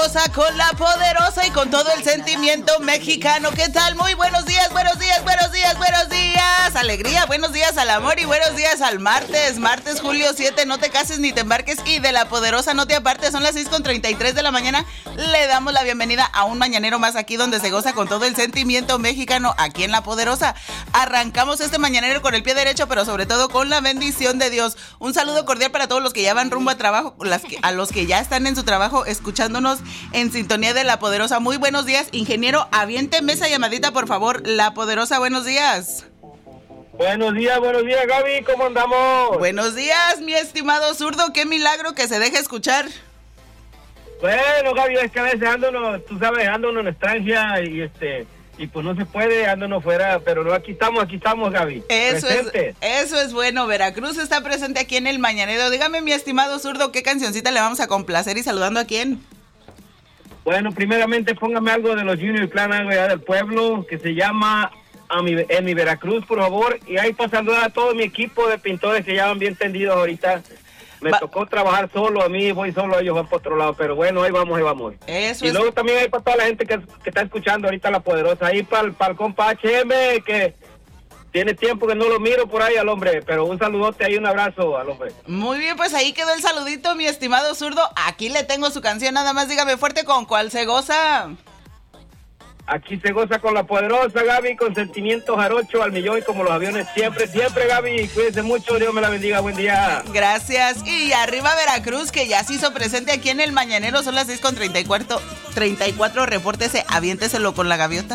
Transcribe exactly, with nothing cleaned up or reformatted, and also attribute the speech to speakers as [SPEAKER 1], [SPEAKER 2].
[SPEAKER 1] goza con la poderosa y con todo el sentimiento mexicano. ¿Qué tal? Muy buenos días, buenos días, buenos días, buenos días. Alegría, buenos días al amor y buenos días al martes. Martes, julio siete, no te cases ni te embarques y de la poderosa no te apartes. Son las seis con treinta y tres de la mañana. Le damos la bienvenida a un mañanero más aquí donde se goza con todo el sentimiento mexicano, aquí en La Poderosa. Arrancamos este mañanero con el pie derecho, pero sobre todo con la bendición de Dios. Un saludo cordial para todos los que ya van rumbo a trabajo, las que, a los que ya están en su trabajo escuchándonos en sintonía de La Poderosa. Muy buenos días, ingeniero. Aviénteme esa llamadita, por favor. La Poderosa, buenos días.
[SPEAKER 2] Buenos días, buenos días, Gaby. ¿Cómo andamos?
[SPEAKER 1] Buenos días, mi estimado zurdo. Qué milagro que se deje escuchar.
[SPEAKER 2] Bueno, Gaby, es que a veces ándonos, tú sabes, ándonos en estancia y este... y pues no se puede, ándonos fuera, pero no, aquí estamos, aquí estamos, Gaby.
[SPEAKER 1] Eso
[SPEAKER 2] presente.
[SPEAKER 1] es, eso es bueno. Veracruz está presente aquí en el mañanero. Dígame, mi estimado zurdo, ¿qué cancioncita le vamos a complacer y saludando a quién?
[SPEAKER 2] Bueno, primeramente póngame algo de los Junior Clan, algo allá del pueblo, que se llama a mi, en mi Veracruz, por favor. Y ahí para saludar a todo mi equipo de pintores que ya van bien tendidos ahorita. Me Va. tocó trabajar solo, a mí voy solo, ellos van por otro lado, pero bueno, ahí vamos, ahí vamos.
[SPEAKER 1] Eso
[SPEAKER 2] y
[SPEAKER 1] es...
[SPEAKER 2] luego también hay para toda la gente que, que está escuchando ahorita La Poderosa, ahí para el, para el compa H M, que tiene tiempo que no lo miro por ahí al hombre, pero un saludote ahí, un abrazo al hombre.
[SPEAKER 1] Muy bien, pues ahí quedó el saludito, mi estimado zurdo. Aquí le tengo su canción, nada más dígame fuerte con cuál se goza.
[SPEAKER 2] Aquí se goza con La Poderosa, Gaby, con sentimiento jarocho al millón y como los aviones siempre, siempre, Gaby. Cuídense mucho, Dios me la bendiga, buen día.
[SPEAKER 1] Gracias. Y arriba Veracruz, que ya se hizo presente aquí en el mañanero, son las seis con treinta y cuatro, repórtese, aviénteselo con la gaviota.